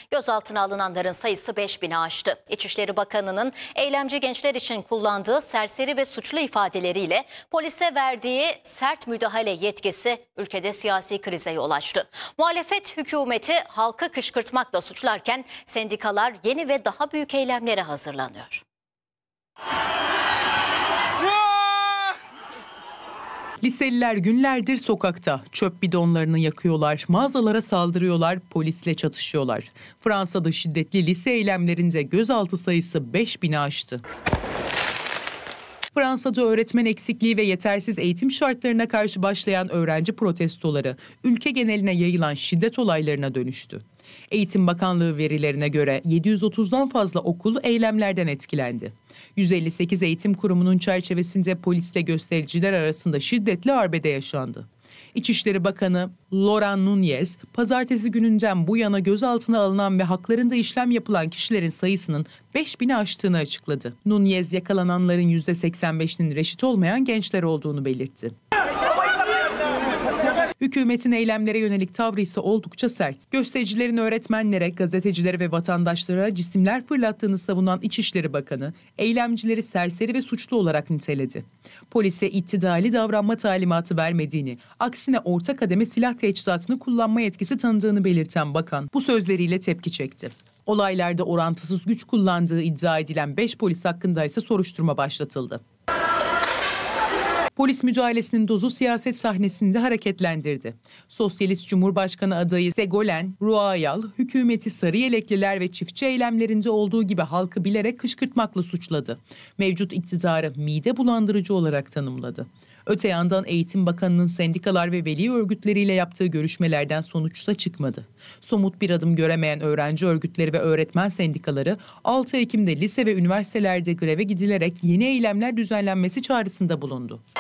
Gözaltına alınanların sayısı 5000'i aştı. İçişleri Bakanı'nın eylemci gençler için kullandığı serseri ve suçlu ifadeleriyle polise verdiği sert müdahale yetkisi ülkede siyasi krize yol açtı. Muhalefet hükümeti halkı kışkırtmakla suçlarken sendikalar yeni ve daha büyük eylemlere hazırlanıyor. Liseliler günlerdir sokakta. Çöp bidonlarını yakıyorlar, mağazalara saldırıyorlar, polisle çatışıyorlar. Fransa'da şiddetli lise eylemlerinde gözaltı sayısı 5000'i aştı. Fransa'da öğretmen eksikliği ve yetersiz eğitim şartlarına karşı başlayan öğrenci protestoları ülke geneline yayılan şiddet olaylarına dönüştü. Eğitim Bakanlığı verilerine göre 730'dan fazla okul eylemlerden etkilendi. 158 eğitim kurumunun çerçevesinde polisle göstericiler arasında şiddetli arbede yaşandı. İçişleri Bakanı Laurent Nunez, pazartesi gününden bu yana gözaltına alınan ve haklarında işlem yapılan kişilerin sayısının 5000'i aştığını açıkladı. Nunez, yakalananların %85'inin reşit olmayan gençler olduğunu belirtti. Hükümetin eylemlere yönelik tavrı ise oldukça sert. Göstericilerin öğretmenlere, gazetecilere ve vatandaşlara cisimler fırlattığını savunan İçişleri Bakanı, eylemcileri serseri ve suçlu olarak niteledi. Polise iktidari davranma talimatı vermediğini, aksine orta kademe silah teçhizatını kullanma yetkisi tanıdığını belirten bakan bu sözleriyle tepki çekti. Olaylarda orantısız güç kullandığı iddia edilen 5 polis hakkında ise soruşturma başlatıldı. Polis müdahalesinin dozu siyaset sahnesinde hareketlendirdi. Sosyalist Cumhurbaşkanı adayı Ségolène Royal, hükümeti sarı yelekliler ve çiftçi eylemlerinde olduğu gibi halkı bilerek kışkırtmakla suçladı. Mevcut iktidarı mide bulandırıcı olarak tanımladı. Öte yandan Eğitim Bakanı'nın sendikalar ve veli örgütleriyle yaptığı görüşmelerden sonuçta çıkmadı. Somut bir adım göremeyen öğrenci örgütleri ve öğretmen sendikaları 6 Ekim'de lise ve üniversitelerde greve gidilerek yeni eylemler düzenlenmesi çağrısında bulundu.